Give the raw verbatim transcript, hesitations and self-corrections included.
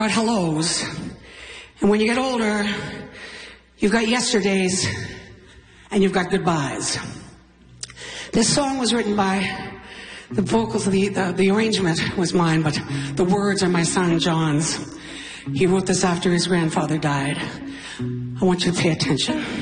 Got hellos. And when you get older, you've got yesterdays and you've got goodbyes. This song was written by the vocals, the, the, the arrangement was mine, but the words are my son John's. He wrote this after his grandfather died. I want you to pay attention.